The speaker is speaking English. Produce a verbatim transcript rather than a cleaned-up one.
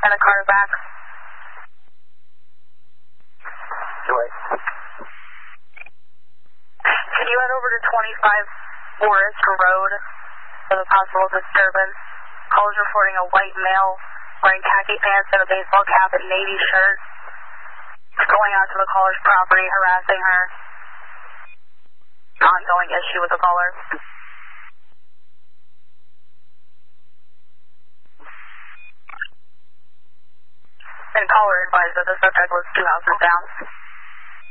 and the car back. Joy. Can you head over to twenty-five Forest Road for the possible disturbance? Caller's reporting a white male wearing khaki pants and a baseball cap and navy shirt. Going out to the caller's property, harassing her. Ongoing issue with the caller. And caller advised that the subject was two houses down.